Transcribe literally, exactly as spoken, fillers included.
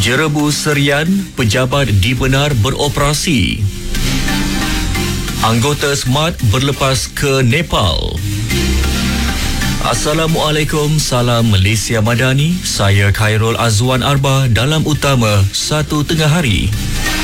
Jerebu Serian, pejabat dibenar beroperasi. Anggota SMART berlepas ke Nepal. Assalamualaikum, salam Malaysia Madani. Saya Khairul Azwan Arba dalam utama satu tengah hari.